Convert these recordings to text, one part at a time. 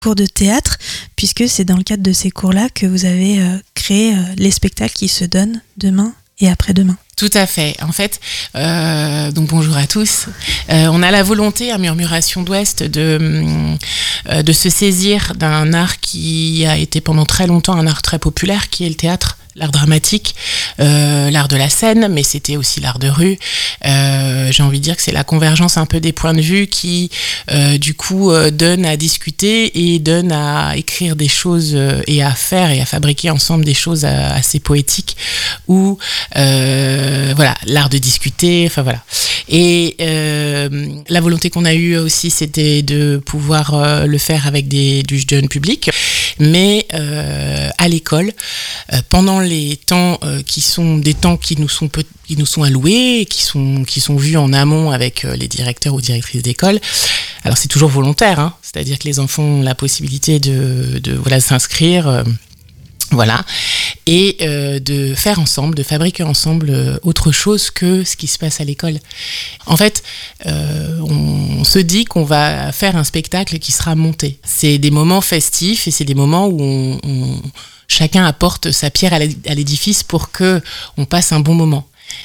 cours de théâtre, puisque c'est dans le cadre de ces cours-là que vous avez créé les spectacles qui se donnent demain et après-demain. Tout à fait. En fait, donc bonjour à tous. On a la volonté à Murmuration d'Ouest de se saisir d'un art qui a été pendant très longtemps un art très populaire, qui est le théâtre. L'art dramatique, l'art de la scène, mais c'était aussi l'art de rue. J'ai envie de dire que c'est la convergence un peu des points de vue qui, du coup, donne à discuter et donne à écrire des choses et à faire et à fabriquer ensemble des choses assez poétiques où, voilà, l'art de discuter, enfin voilà. Et la volonté qu'on a eue aussi, c'était de pouvoir le faire avec du jeune public, mais à l'école, pendant les temps qui sont des temps qui nous sont alloués, qui sont vus en amont avec les directeurs ou directrices d'école. Alors c'est toujours volontaire, hein, c'est-à-dire que les enfants ont la possibilité de voilà, s'inscrire. Voilà, et de faire ensemble, de fabriquer ensemble autre chose que ce qui se passe à l'école. En fait, on se dit qu'on va faire un spectacle qui sera monté. C'est des moments festifs et c'est des moments où chacun apporte sa pierre à l'édifice pour que on passe un bon moment.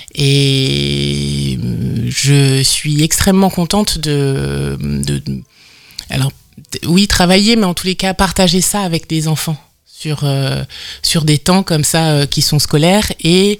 Et je suis extrêmement contente alors oui, travailler, mais en tous les cas partager ça avec des enfants. Sur des temps comme ça qui sont scolaires et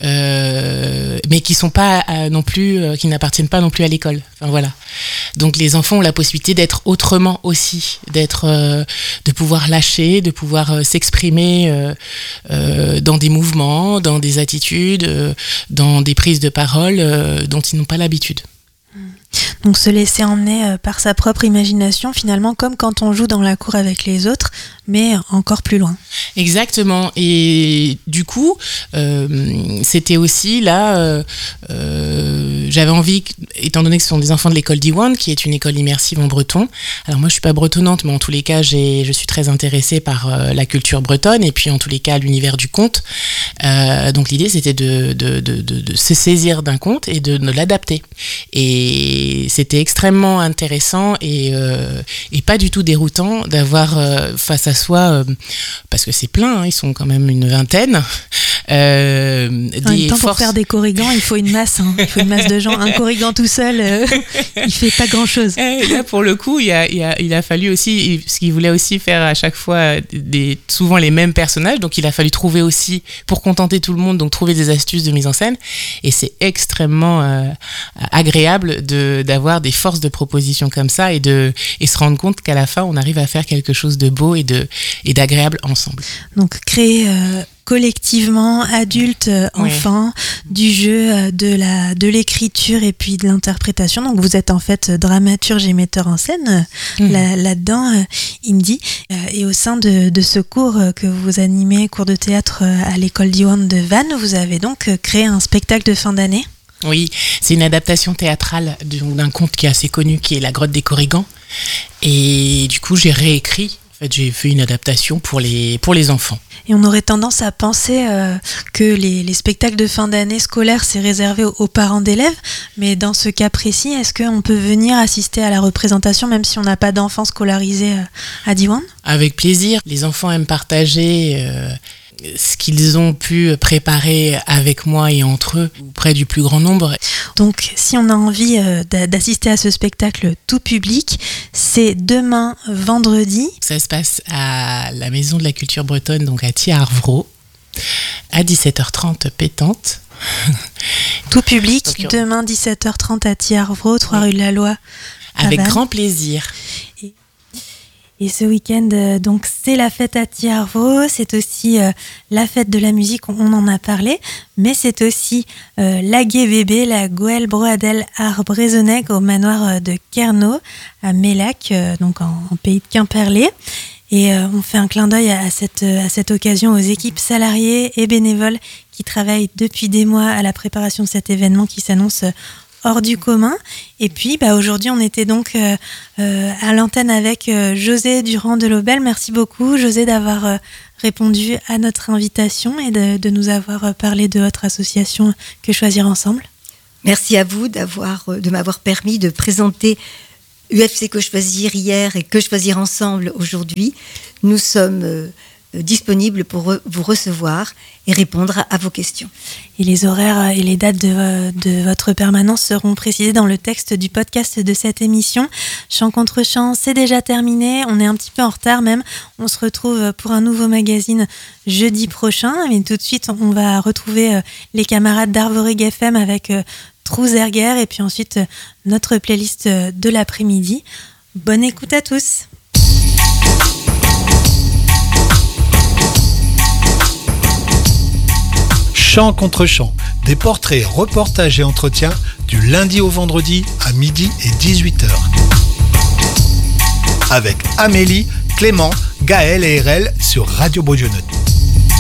mais qui sont pas non plus qui n'appartiennent pas non plus à l'école. Enfin voilà. Donc les enfants ont la possibilité d'être autrement aussi, de pouvoir lâcher, de pouvoir s'exprimer dans des mouvements, dans des attitudes, dans des prises de parole dont ils n'ont pas l'habitude. Donc se laisser emmener par sa propre imagination, finalement, comme quand on joue dans la cour avec les autres, mais encore plus loin. Exactement. Et du coup, c'était aussi là, j'avais envie, étant donné que ce sont des enfants de l'école d'Iwan, qui est une école immersive en breton. Alors moi, je suis pas bretonnante, mais en tous les cas, je suis très intéressée par la culture bretonne et puis en tous les cas l'univers du conte. Donc l'idée, c'était de se saisir d'un conte et de l'adapter. Et c'était extrêmement intéressant et pas du tout déroutant d'avoir face à soi, parce que c'est plein, hein, ils sont quand même une vingtaine. En même temps, pour faire des corrigans, il faut une masse, hein. Il faut une masse de gens. Un corrigan tout seul, il fait pas grand-chose. Là, pour le coup, il a fallu aussi, parce qu'il voulait aussi faire à chaque fois souvent les mêmes personnages, donc il a fallu trouver aussi, pour contenter tout le monde, donc trouver des astuces de mise en scène. Et c'est extrêmement agréable d'avoir des forces de proposition comme ça et se rendre compte qu'à la fin, on arrive à faire quelque chose de beau et d'agréable ensemble. Donc créer collectivement, adultes, enfants, du jeu, de l'écriture et puis de l'interprétation. Donc vous êtes en fait dramaturge et metteur en scène là-dedans, Indy. Et au sein de ce cours que vous animez, cours de théâtre à l'école d'Iwan de Vannes, vous avez donc créé un spectacle de fin d'année. Oui, c'est une adaptation théâtrale d'un conte qui est assez connu, qui est La Grotte des Corrigans. Et du coup, j'ai réécrit. En fait, j'ai fait une adaptation pour les enfants. Et on aurait tendance à penser que les spectacles de fin d'année scolaire, c'est réservé aux parents d'élèves. Mais dans ce cas précis, est-ce qu'on peut venir assister à la représentation, même si on n'a pas d'enfants scolarisés à Diwan ? Avec plaisir. Les enfants aiment partager ce qu'ils ont pu préparer avec moi et entre eux, auprès du plus grand nombre. Donc, si on a envie d'assister à ce spectacle tout public, c'est demain, vendredi. Ça se passe à la Maison de la Culture Bretonne, donc à Thiers-Arvro, à 17h30 pétante. Tout public, donc, demain 17h30 à Thiers-Arvro, 3 rue de la Loi. Avec grand plaisir. Et ce week-end, donc c'est la fête à Thiers-Arvro, c'est aussi la fête de la musique, on en a parlé, mais c'est aussi la Gué Bébé, la Goël Broadel Art Brésonnec au manoir de Kerno, à Mélac, donc en pays de Quimperlé. Et on fait un clin d'œil à cette occasion aux équipes salariées et bénévoles qui travaillent depuis des mois à la préparation de cet événement qui s'annonce hors du commun. Et puis aujourd'hui on était donc à l'antenne avec José Durand de Lobel. Merci beaucoup José d'avoir répondu à notre invitation et de nous avoir parlé de votre association Que Choisir Ensemble. Merci à vous de m'avoir permis de présenter UFC Que Choisir hier et Que Choisir Ensemble aujourd'hui, nous sommes disponibles pour vous recevoir et répondre à vos questions. Et les horaires et les dates de votre permanence seront précisés dans le texte du podcast de cette émission. Chant contre chant, c'est déjà terminé. On est un petit peu en retard même. On se retrouve pour un nouveau magazine jeudi prochain. Mais tout de suite, on va retrouver les camarades d'Arvorig FM avec Trouzerguer et puis ensuite notre playlist de l'après-midi. Bonne écoute à tous. Chant contre chant, des portraits, reportages et entretiens du lundi au vendredi à midi et 18h. Avec Amélie, Clément, Gaël et RL sur Radio Beaujolais.